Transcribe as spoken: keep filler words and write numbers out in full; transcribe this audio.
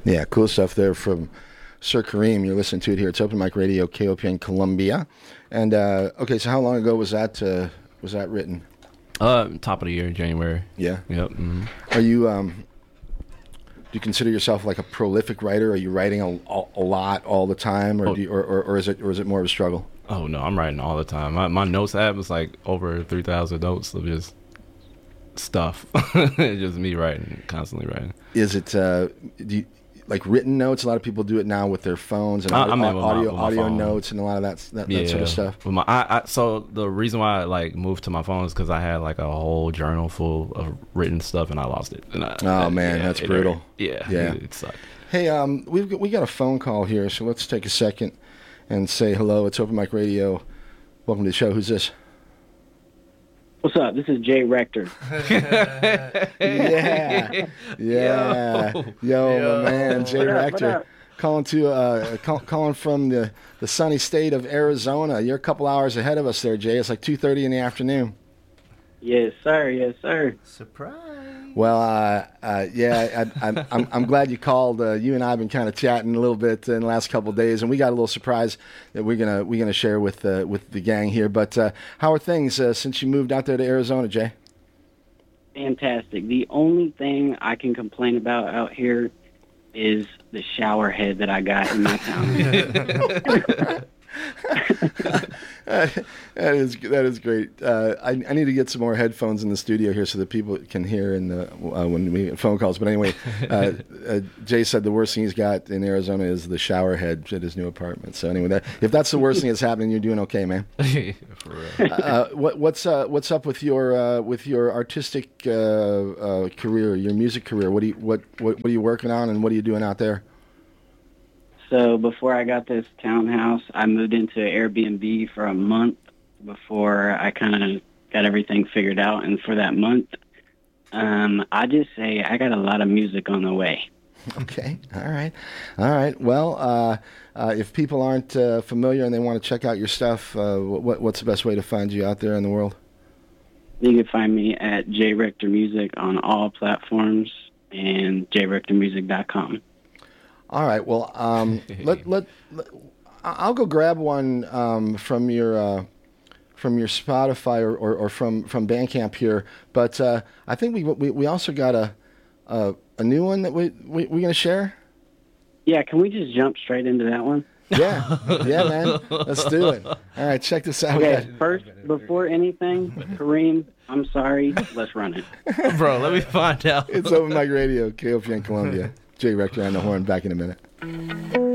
Yeah, cool stuff there from Sir Kareem. You're listening to it here. It's Open Mic Radio, K O P N Columbia. And uh, okay, so how long ago was that? Uh, was that written? Uh, top of the year, January. Yeah. Yep. Mm-hmm. Are you? Um, do you consider yourself like a prolific writer? Are you writing a, a, a lot all the time, or, Oh. do you, or, or or is it or is it more of a struggle? Oh no, I'm writing all the time. My my notes app is like over three thousand notes of just stuff. Just me writing, constantly writing. Is it uh, do you, like written notes? A lot of people do it now with their phones and I- audio, I mean with my- audio, with my audio phone. notes and a lot of that that, Yeah, that sort of stuff. With my, I, I, so the reason why I like moved to my phone is because I had like a whole journal full of written stuff and I lost it. And I, Oh I- man, yeah, that's it brutal. hurt. Yeah, Yeah. it, it sucked. Hey, um, we've got, we got a phone call here, so let's take a second and say hello. It's Open Mic Radio. Welcome to the show. Who's this? What's up? This is Jay Rector. Yeah, yeah, yo, yo. my man, Jay What up, what Rector, up? calling to uh, call, calling from the the sunny state of Arizona. You're a couple hours ahead of us there, Jay. It's like two thirty in the afternoon. Yes, sir. Yes, sir. Surprise. Well, uh, uh, yeah, I, I, I'm, I'm glad you called. Uh, you and I have been kind of chatting a little bit in the last couple of days, and we got a little surprise that we're gonna we're gonna share with uh, with the gang here. But uh, how are things uh, since you moved out there to Arizona, Jay? Fantastic. The only thing I can complain about out here is the shower head that I got in my town. Uh, that is that is great. Uh, I, I need to get some more headphones in the studio here so that people can hear in the uh, when we get phone calls. But anyway, uh, uh, Jay said the worst thing he's got in Arizona is the shower head at his new apartment. So anyway, that, if that's the worst thing that's happening, you're doing okay, man. For real. Uh, what, what's uh, what's up with your uh, with your artistic uh, uh, career, your music career? What do you what, what what are you working on, and what are you doing out there? So before I got this townhouse, I moved into Airbnb for a month before I kind of got everything figured out. And for that month, um, I just say I got a lot of music on the way. Okay. All right. All right. Well, uh, uh, if people aren't uh, familiar and they want to check out your stuff, uh, what, what's the best way to find you out there in the world? You can find me at J Rector Music on all platforms and j rector music dot com. All right. Well, um, let, let let I'll go grab one um, from your uh, from your Spotify or, or, or from from Bandcamp here. But uh, I think we, we we also got a a, a new one that we we we gonna share. Yeah, can we just jump straight into that one? Yeah, yeah, man. Let's do it. All right, check this out. We Okay, got- first, before anything, Kareem, I'm sorry. Let's run it. Bro, let me find out. It's Open Mic Radio, K O P N Columbia. Jay Rector on the horn. Back in a minute.